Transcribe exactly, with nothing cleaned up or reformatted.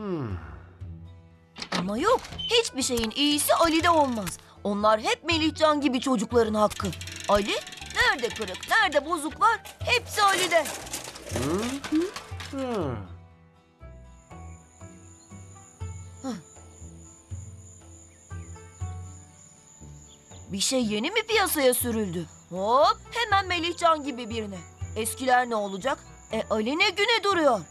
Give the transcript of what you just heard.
Ama yok, hiçbir şeyin iyisi Ali'de olmaz. Onlar hep Melihcan gibi çocukların hakkı. Ali, nerede kırık, nerede bozuk var, hepsi Ali'de. Hah. Bir şey yeni mi piyasaya sürüldü? Hop, hemen Melihcan gibi birine. Eskiler ne olacak? E Ali ne güne duruyor?